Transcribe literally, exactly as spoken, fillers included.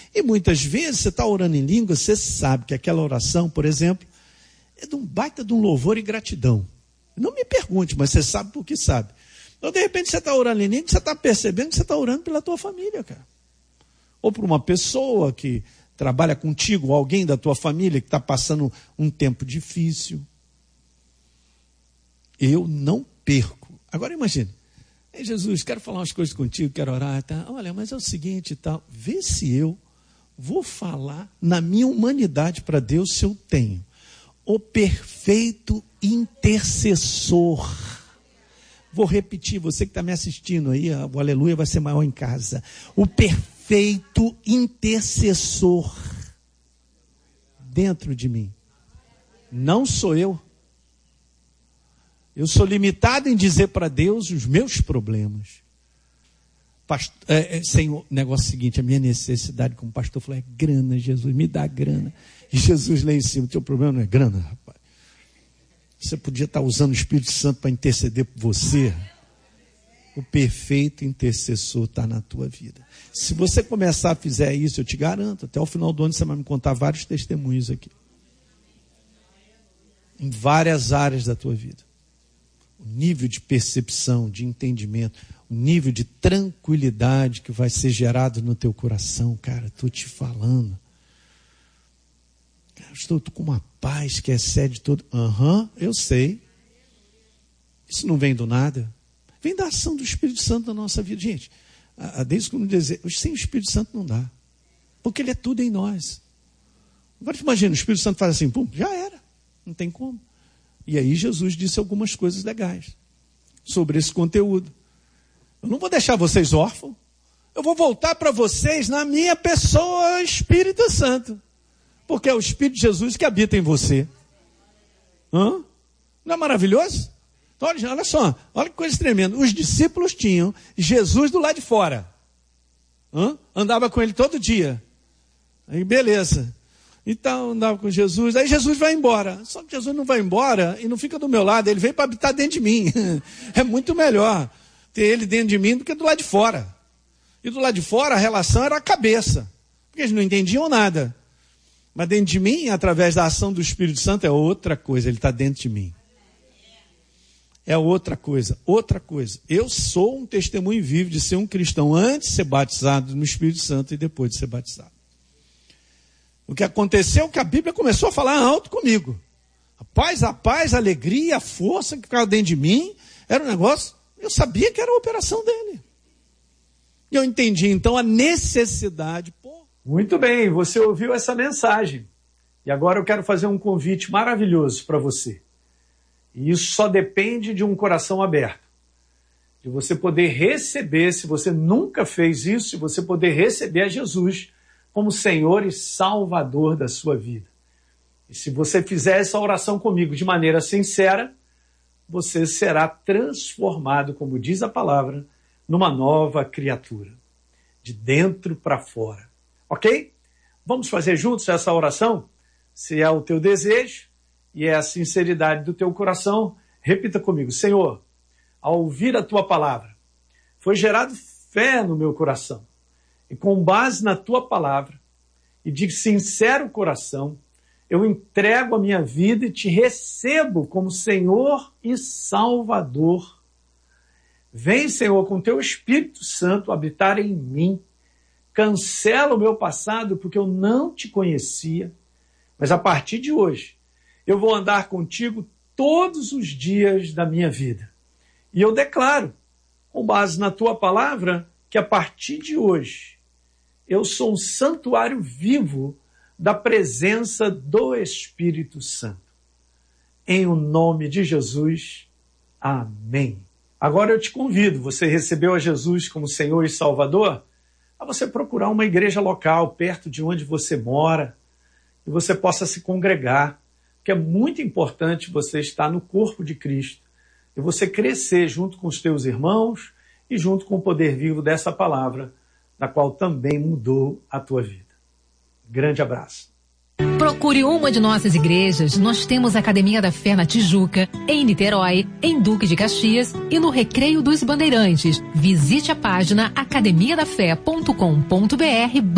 E muitas vezes você está orando em língua, você sabe que aquela oração, por exemplo, é de um baita de um louvor e gratidão. Não me pergunte, mas você sabe porque sabe. Então, de repente, você está orando em língua, você está percebendo que você está orando pela tua família, cara. Ou por uma pessoa que trabalha contigo, alguém da tua família que está passando um tempo difícil. Eu não perco. Agora imagine, ei, Jesus, quero falar umas coisas contigo, quero orar, tá? Olha, mas é o seguinte e tal, vê se eu vou falar na minha humanidade para Deus se eu tenho o perfeito intercessor. Vou repetir, você que está me assistindo aí, o aleluia vai ser maior em casa. O perfeito intercessor dentro de mim. Não sou eu. Eu sou limitado em dizer para Deus os meus problemas. Pastor, é, é, Senhor, negócio seguinte, a minha necessidade como pastor falou, é grana, Jesus, me dá grana. E Jesus lá em cima, o teu problema não é grana, rapaz. Você podia estar usando o Espírito Santo para interceder por você. O perfeito intercessor está na tua vida. Se você começar a fazer isso, eu te garanto, até o final do ano você vai me contar vários testemunhos aqui. Em várias áreas da tua vida. O nível de percepção, de entendimento, o nível de tranquilidade que vai ser gerado no teu coração, cara, estou te falando. Cara, estou com uma paz que excede todo. Aham, uhum, eu sei. Isso não vem do nada. Vem da ação do Espírito Santo na nossa vida. Gente, a Deus como dizer, sem o Espírito Santo não dá. Porque ele é tudo em nós. Agora imagina, o Espírito Santo faz assim, pum, já era. Não tem como. E aí Jesus disse algumas coisas legais sobre esse conteúdo. Eu não vou deixar vocês órfãos. Eu vou voltar para vocês na minha pessoa, Espírito Santo. Porque é o Espírito de Jesus que habita em você. Hã? Não é maravilhoso? Então, olha, olha só, olha que coisa tremenda. Os discípulos tinham Jesus do lado de fora. Hã? Andava com ele todo dia. Aí beleza. Então andava com Jesus, aí Jesus vai embora. Só que Jesus não vai embora e não fica do meu lado, ele veio para habitar dentro de mim. É muito melhor ter ele dentro de mim do que do lado de fora. E do lado de fora a relação era a cabeça, porque eles não entendiam nada. Mas dentro de mim, através da ação do Espírito Santo, é outra coisa, ele está dentro de mim. É outra coisa, outra coisa. Eu sou um testemunho vivo de ser um cristão antes de ser batizado no Espírito Santo e depois de ser batizado. O que aconteceu é que a Bíblia começou a falar alto comigo. A paz, a paz, a alegria, a força que ficava dentro de mim, era um negócio, eu sabia que era a operação dele. E eu entendi, então, a necessidade. Pô. Muito bem, você ouviu essa mensagem. E agora eu quero fazer um convite maravilhoso para você. E isso só depende de um coração aberto. De você poder receber, se você nunca fez isso, se você poder receber a Jesus como Senhor e Salvador da sua vida. E se você fizer essa oração comigo de maneira sincera, você será transformado, como diz a palavra, numa nova criatura, de dentro para fora. Ok? Vamos fazer juntos essa oração? Se é o teu desejo e é a sinceridade do teu coração, repita comigo. Senhor, ao ouvir a tua palavra, foi gerado fé no meu coração. E com base na tua palavra e de sincero coração, eu entrego a minha vida e te recebo como Senhor e Salvador. Vem, Senhor, com teu Espírito Santo habitar em mim. Cancela o meu passado porque eu não te conhecia. Mas a partir de hoje, eu vou andar contigo todos os dias da minha vida. E eu declaro, com base na tua palavra, que a partir de hoje, eu sou um santuário vivo da presença do Espírito Santo. Em o nome de Jesus, amém. Agora eu te convido, você recebeu a Jesus como Senhor e Salvador, a você procurar uma igreja local, perto de onde você mora, e você possa se congregar, porque é muito importante você estar no corpo de Cristo, e você crescer junto com os teus irmãos e junto com o poder vivo dessa palavra, na qual também mudou a tua vida. Grande abraço. Procure uma de nossas igrejas. Nós temos a Academia da Fé na Tijuca, em Niterói, em Duque de Caxias e no Recreio dos Bandeirantes. Visite a página academia da fé ponto com ponto br